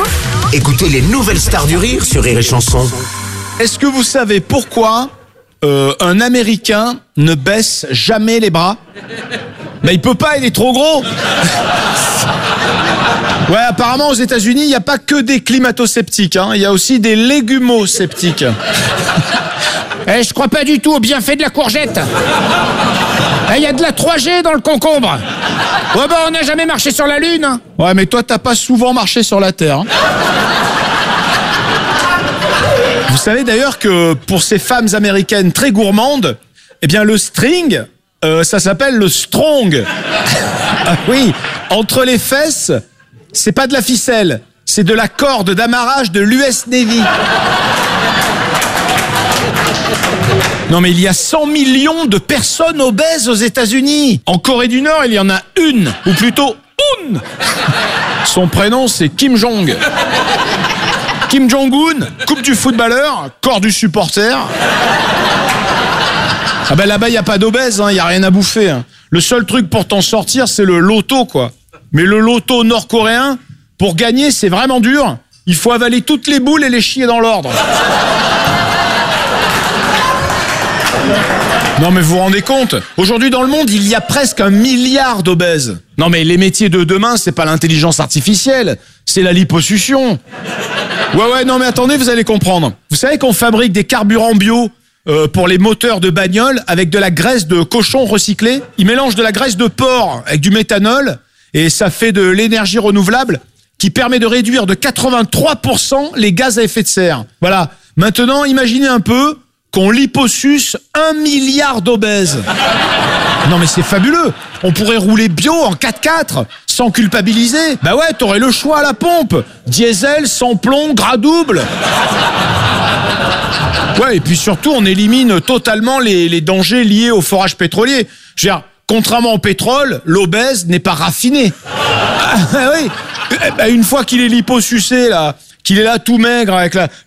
Écoutez les nouvelles stars du rire sur Rire et Chanson. Est-ce que vous savez pourquoi un Américain ne baisse jamais les bras? Il peut pas, il est trop gros. Ouais, apparemment aux États-Unis, il n'y a pas que des climato-sceptiques, il y a aussi des légumo-sceptiques. Je crois pas du tout au bienfait de la courgette. Il y a de la 3G dans le concombre. Ouais, on n'a jamais marché sur la Lune. Ouais, mais toi, t'as pas souvent marché sur la Terre. Vous savez d'ailleurs que pour ces femmes américaines très gourmandes, eh bien le string, ça s'appelle le strong. Ah oui, entre les fesses, c'est pas de la ficelle, c'est de la corde d'amarrage de l'US Navy. Non mais il y a 100 millions de personnes obèses aux États-Unis. En Corée du Nord, il y en a une, ou plutôt une. Son prénom, c'est Kim Jong. Kim Jong-un, coupe du footballeur, corps du supporter. Ah là-bas, il n'y a pas d'obèse, il n'y a rien à bouffer. Le seul truc pour t'en sortir, c'est le loto, quoi. Mais le loto nord-coréen, pour gagner, c'est vraiment dur. Il faut avaler toutes les boules et les chier dans l'ordre. Non mais vous vous rendez compte? Aujourd'hui dans le monde, il y a presque 1 milliard d'obèses. Non mais les métiers de demain, c'est pas l'intelligence artificielle, c'est la liposuction. Ouais, non mais attendez, vous allez comprendre. Vous savez qu'on fabrique des carburants bio pour les moteurs de bagnole avec de la graisse de cochon recyclée? Ils mélangent de la graisse de porc avec du méthanol et ça fait de l'énergie renouvelable qui permet de réduire de 83% les gaz à effet de serre. Voilà. Maintenant, imaginez un peu qu'on liposuce 1 milliard d'obèses. Non mais c'est fabuleux. On pourrait rouler bio en 4x4 sans culpabiliser. Bah ouais, t'aurais le choix à la pompe. Diesel, sans plomb, gras double. Ouais, et puis surtout, on élimine totalement les dangers liés au forage pétrolier. Je veux dire, contrairement au pétrole, l'obèse n'est pas raffiné. Ah oui. Une fois qu'il est liposucé là, qu'il est là tout maigre avec